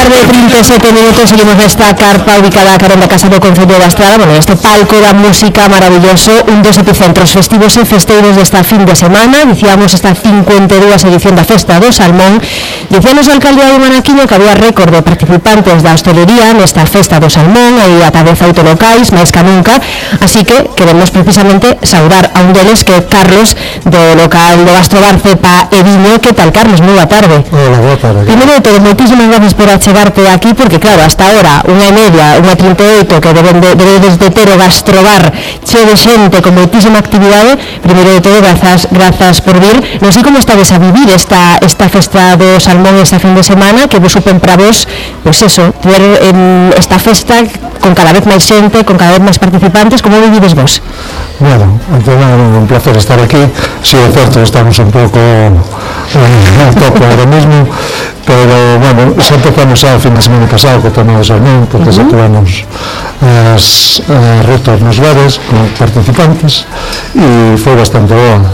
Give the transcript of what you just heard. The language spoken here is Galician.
tarde, 37 minutos, seguimos nesta carpa ubicada a carón da Casa do Concello da Estrada, bueno, este palco da música maravilloso, un dos epicentros festivos e festeiros desta fin de semana, dicíamos esta 52 edición da Festa do Salmón. Dicíamos o alcalde de Manaquiño que había récord de participantes da hostelería nesta Festa do Salmón e ata 10 autolocais, máis que nunca, así que queremos precisamente saudar a un deles que é Carlos, do local do Gastrobar Cepa e Viño. Que tal, Carlos? Moi boa tarde. Hola, boa tarde. Primeiro de todo, moitísimas gracias por achegarte aquí, porque claro, hasta ahora, 1:30, 1:38, que debedes de ter o Gastrobar cheo de xente, con moitísima actividade. Primeiro de todo, grazas por vir. Non sei como estades a vivir esta Festa do Salmón esta fin de semana, que vos supen para vos, pois eso, ter esta festa con cada vez máis xente, con cada vez máis participantes. Como vivides vos? Bueno, un placer estar aquí. Si é certo, estamos un pouco un topo ahora mismo, pero bueno, xa empezamos a fin de semana pasado co tema do Salmón, porque xa tuvemos as retos nos bares con participantes e foi bastante boa.